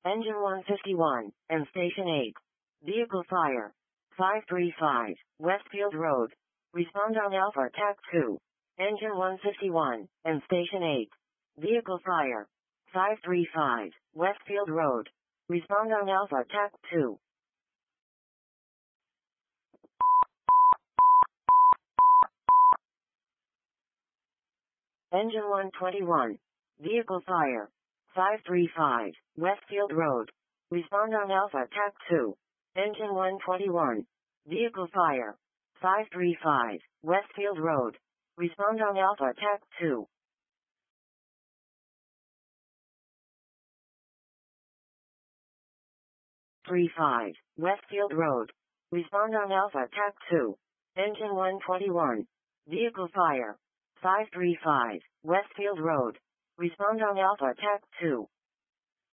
Engine 151, and Station 8. Vehicle fire. 535, Westfield Road. Respond on Alpha TAC 2. Engine 151, and Station 8. Vehicle fire. 535, Westfield Road. Respond on Alpha TAC 2. Engine 121. Vehicle fire. 535, Westfield Road. Respond on Alpha TAC 2. Engine 121. Vehicle fire. 535, Westfield Road. Respond on Alpha TAC 2. 35, Westfield Road. Respond on Alpha TAC 2. Engine 121. Vehicle fire. 535, Westfield Road. Respond on Alpha TAC 2.